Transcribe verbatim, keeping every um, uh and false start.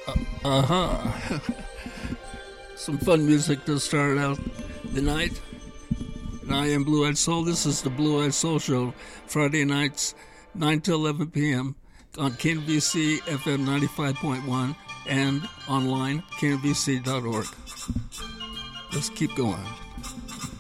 Uh-huh. Some fun music to start out the night. And I am Blue Eyed Soul. This is the Blue Eyed Soul Show, Friday nights, nine to eleven p.m. on K N B C F M ninety-five point one and online, K N B C dot org. Let's keep going.